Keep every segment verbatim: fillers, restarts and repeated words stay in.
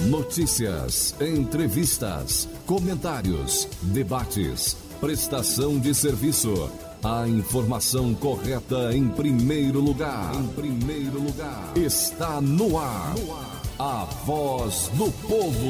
Notícias, entrevistas, comentários, debates, prestação de serviço. A informação correta em primeiro lugar. Em primeiro lugar. Está no ar. No ar. A Voz do Povo.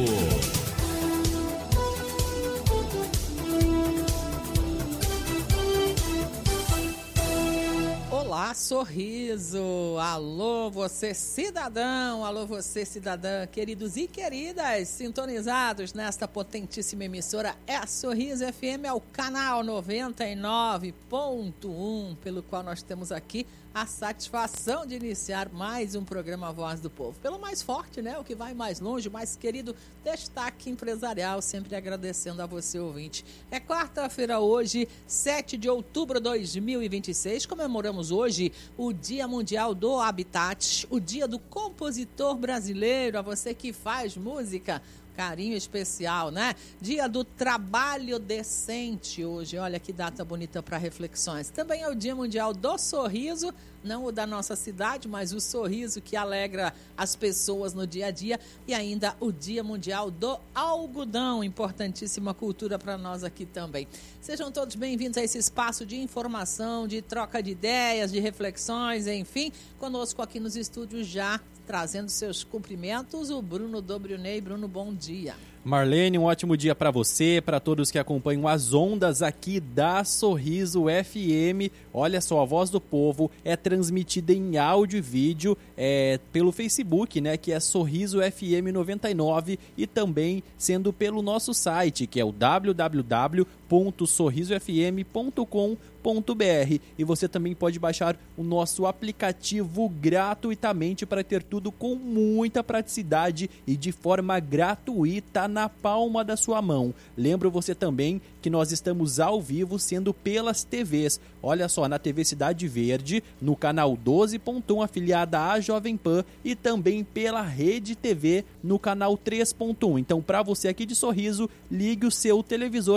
Olá, Sorriso! Alô, você cidadão! Alô, você cidadã! Queridos e queridas, sintonizados nesta potentíssima emissora, é a Sorriso F M, é o canal noventa e nove ponto um, pelo qual nós temos aqui a satisfação de iniciar mais um programa Voz do Povo. Pelo mais forte, né? O que vai mais longe, mais querido destaque empresarial, sempre agradecendo a você, ouvinte. É quarta-feira hoje, sete de outubro de dois mil e vinte e seis, comemoramos hoje o Dia Mundial do Habitat, o Dia do Compositor Brasileiro, a você que faz música, carinho especial, né? Dia do Trabalho Decente hoje, olha que data bonita para reflexões. Também é o Dia Mundial do Sorriso, não o da nossa cidade, mas o sorriso que alegra as pessoas no dia a dia, e ainda o Dia Mundial do Algodão, importantíssima cultura para nós aqui também. Sejam todos bem-vindos a esse espaço de informação, de troca de ideias, de reflexões, enfim, conosco aqui nos estúdios já trazendo seus cumprimentos, o Bruno Dobrionei. Bruno, bom dia. Marlene, um ótimo dia para você, para todos que acompanham as ondas aqui da Sorriso F M. Olha só, a Voz do Povo é transmitida em áudio e vídeo é, pelo Facebook, né, que é Sorriso F M noventa e nove, e também sendo pelo nosso site, que é o w w w ponto sorriso f m ponto com ponto b r. E você também pode baixar o nosso aplicativo gratuitamente para ter tudo com muita praticidade e de forma gratuita na palma da sua mão. Lembro você também que nós estamos ao vivo sendo pelas T Vs. Olha só, na T V Cidade Verde, no canal doze ponto um, afiliada à Jovem Pan, e também pela Rede T V no canal três ponto um. Então, para você aqui de Sorriso, ligue o seu televisor